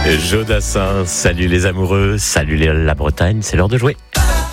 Jodassin, salut les amoureux, salut la Bretagne, c'est l'heure de jouer.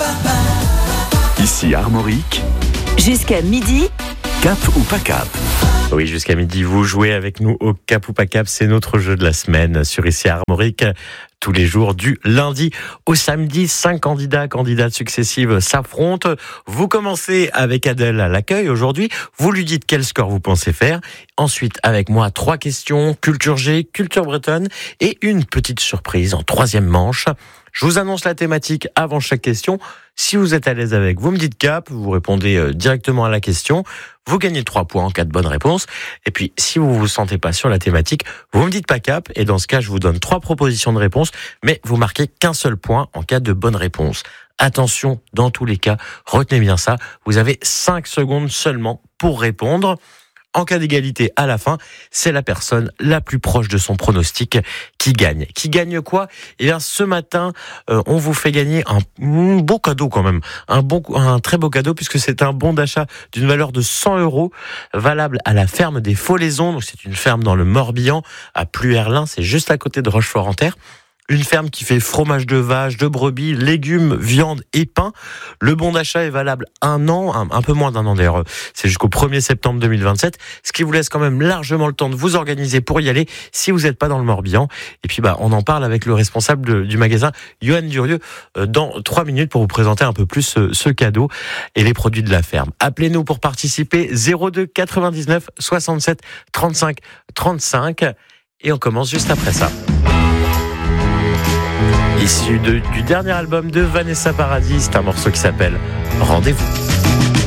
Ici Armorique, Jusqu'à midi, cap ou pas cap? Oui, jusqu'à midi, vous jouez avec nous au Cap ou pas Cap. C'est notre jeu de la semaine sur Ici Armorique. Tous les jours du lundi au samedi, 5 candidates successives s'affrontent. Vous commencez avec Adèle à l'accueil aujourd'hui. Vous lui dites quel score vous pensez faire. Ensuite, avec moi, 3 questions, culture G, culture bretonne et une petite surprise en 3e manche. Je vous annonce la thématique avant chaque question. Si vous êtes à l'aise avec, vous me dites cap, vous répondez directement à la question. Vous gagnez 3 points en cas de bonne réponse. Et puis, si vous vous sentez pas sur la thématique, vous me dites pas cap. Et dans ce cas, je vous donne 3 propositions de réponse, mais vous marquez qu'un seul point en cas de bonne réponse. Attention, dans tous les cas, retenez bien ça. Vous avez 5 secondes seulement pour répondre. En cas d'égalité à la fin, c'est la personne la plus proche de son pronostic qui gagne. Qui gagne quoi? Eh bien, ce matin, on vous fait gagner un beau cadeau quand même. Un très beau cadeau puisque c'est un bon d'achat d'une valeur de 100 € valable à la ferme des Folaisons. Donc, c'est une ferme dans le Morbihan, à Pluerlin. C'est juste à côté de Rochefort-en-Terre. Une ferme qui fait fromage de vache, de brebis, légumes, viande et pain. Le bon d'achat est valable un an, un peu moins d'un an d'ailleurs. C'est jusqu'au 1er septembre 2027. Ce qui vous laisse quand même largement le temps de vous organiser pour y aller si vous n'êtes pas dans le Morbihan. Et puis, on en parle avec le responsable du magasin, Johan Durieux, dans 3 minutes pour vous présenter un peu plus ce cadeau et les produits de la ferme. Appelez-nous pour participer 02 99 67 35 35 et on commence juste après ça. Issu du dernier album de Vanessa Paradis, c'est un morceau qui s'appelle Rendez-vous.